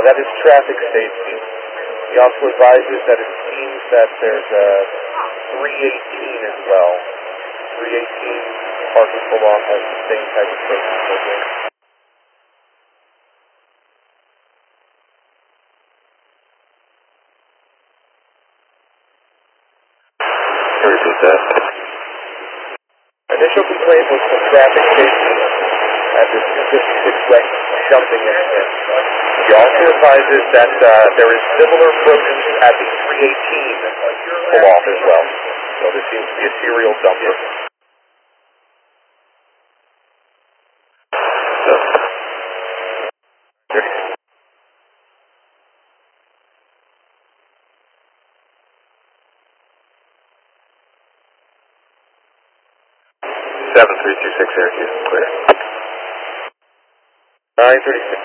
That is traffic safety. He also advises that it seems that there's a 318 as well. 318 parking full off has the same type of safety program. Repeat that. Initial complaint was for traffic safety at this 256 West jumping incident. He also advises that there is similar approaches at the 318 pull off as well. So there seems to be a serial dumper. So. 7326 Syracuse, clear. 936.